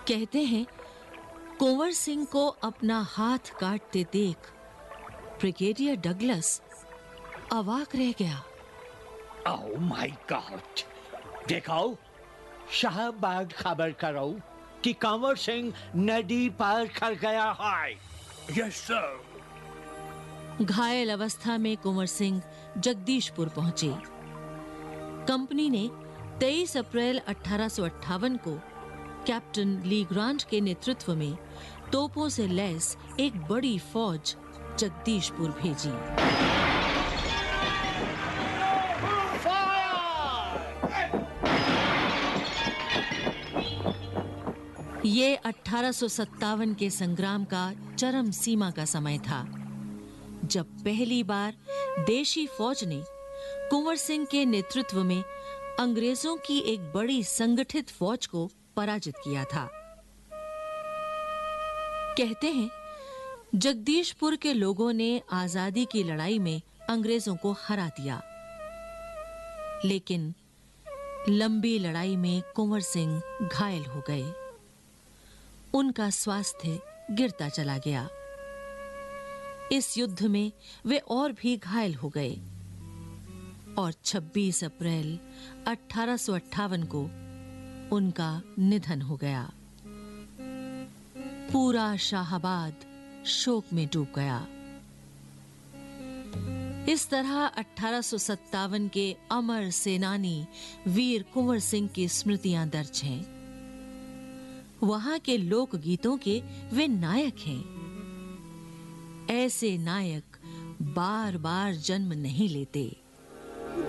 कहते हैं कुंवर सिंह को अपना हाथ काटते देख ब्रिगेडियर डगलस अवाक रह गया। Oh my God! देखो, शाहबाद खबर करो कि कंवर सिंह नदी पार कर गया है। Yes sir. घायल अवस्था में कुंवर सिंह जगदीशपुर पहुंचे। कंपनी ने 23 अप्रैल 1858 को कैप्टन ली ग्रांट के नेतृत्व में तोपों से लैस एक बड़ी फौज जगदीशपुर भेजी। ये 1857 के संग्राम का चरम सीमा का समय था, जब पहली बार देशी फौज ने कुंवर सिंह के नेतृत्व में अंग्रेजों की एक बड़ी संगठित फौज को पराजित किया था। कहते हैं जगदीशपुर के लोगों ने आजादी की लड़ाई में अंग्रेजों को हरा दिया, लेकिन लंबी लड़ाई में कुंवर सिंह घायल हो गए। उनका स्वास्थ्य गिरता चला गया। इस युद्ध में वे और भी घायल हो गए और 26 अप्रैल 1858 को उनका निधन हो गया। पूरा शाहबाद शोक में डूब गया। इस तरह 1857 के अमर सेनानी वीर कुंवर सिंह की स्मृतियां दर्ज हैं। वहां के लोक गीतों के वे नायक हैं। ऐसे नायक बार-बार जन्म नहीं लेते।